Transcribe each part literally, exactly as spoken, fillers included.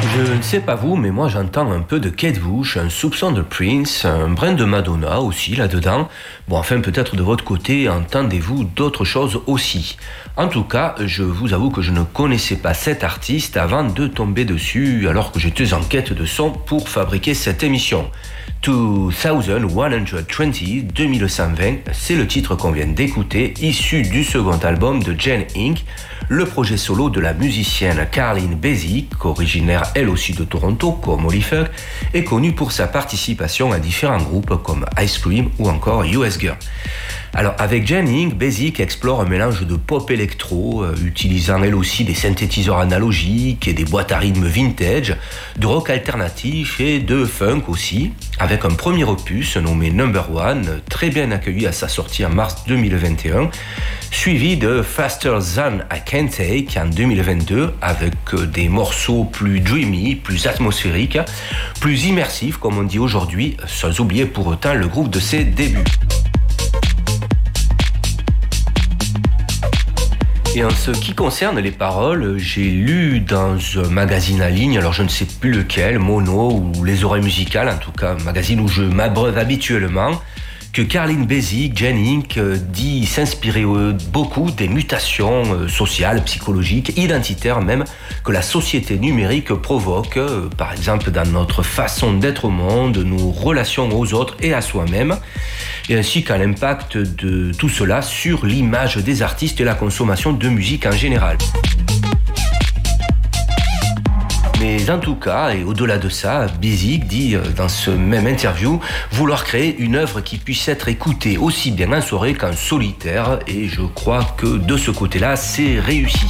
Je ne sais pas vous, mais moi j'entends un peu de Kate Bush, un soupçon de Prince, un brin de Madonna aussi là-dedans. Bon, enfin peut-être de votre côté, entendez-vous d'autres choses aussi. En tout cas, je vous avoue que je ne connaissais pas cet artiste avant de tomber dessus alors que j'étais en quête de son pour fabriquer cette émission. deux mille cent vingt, deux mille cent vingt, c'est le titre qu'on vient d'écouter, issu du second album de Jen Inc, le projet solo de la musicienne Carlin Basic, originaire elle aussi de Toronto comme Oliver, est connue pour sa participation à différents groupes comme Ice Cream ou encore U S Girl. Alors avec Jen Inc, Basic explore un mélange de pop électro, euh, utilisant elle aussi des synthétiseurs analogiques et des boîtes à rythme vintage, de rock alternatif et de funk aussi, avec un premier opus nommé Number One, très bien accueilli à sa sortie en mars deux mille vingt et un, suivi de Faster Than I Can Take en deux mille vingt-deux, avec des morceaux plus dreamy, plus atmosphériques, plus immersifs comme on dit aujourd'hui, sans oublier pour autant le groupe de ses débuts. Et en ce qui concerne les paroles, j'ai lu dans un magazine en ligne, alors je ne sais plus lequel, Mono ou Les Oreilles Musicales, en tout cas un magazine où je m'abreuve habituellement, que Carlin Basic, Jen Inc, dit s'inspirer beaucoup des mutations sociales, psychologiques, identitaires même, que la société numérique provoque, par exemple dans notre façon d'être au monde, nos relations aux autres et à soi-même, et ainsi qu'à l'impact de tout cela sur l'image des artistes et la consommation de musique en général. Mais en tout cas, et au-delà de ça, Basic dit dans ce même interview vouloir créer une œuvre qui puisse être écoutée aussi bien en soirée qu'en solitaire, et je crois que de ce côté-là, c'est réussi.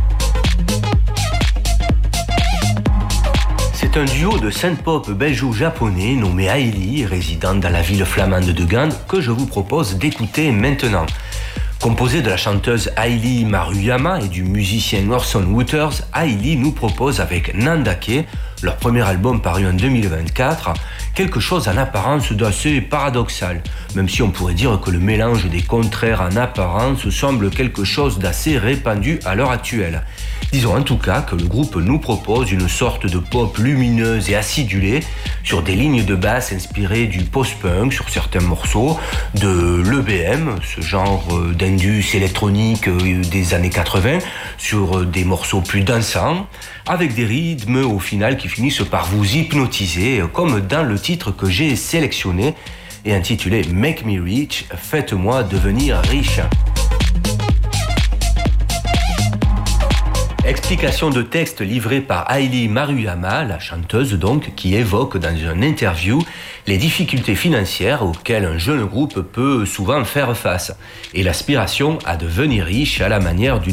C'est un duo de synth-pop belgeo-japonais nommé Hailey, résidant dans la ville flamande de Gand, que je vous propose d'écouter maintenant. Composé de la chanteuse Hailey Maruyama et du musicien Orson Wooters, Hailey nous propose avec Nandake, leur premier album paru en deux mille vingt-quatre, quelque chose en apparence d'assez paradoxal, même si on pourrait dire que le mélange des contraires en apparence semble quelque chose d'assez répandu à l'heure actuelle. Disons en tout cas que le groupe nous propose une sorte de pop lumineuse et acidulée, sur des lignes de basse inspirées du post-punk sur certains morceaux, de l'E B M, ce genre d'indus électronique des années quatre-vingts, sur des morceaux plus dansants, avec des rythmes au final qui finissent par vous hypnotiser, comme dans le titre que j'ai sélectionné et intitulé Make Me Rich, faites-moi devenir riche. Explication de texte livrée par Hailey Maruyama, la chanteuse donc, qui évoque dans une interview les difficultés financières auxquelles un jeune groupe peut souvent faire face et l'aspiration à devenir riche à la manière du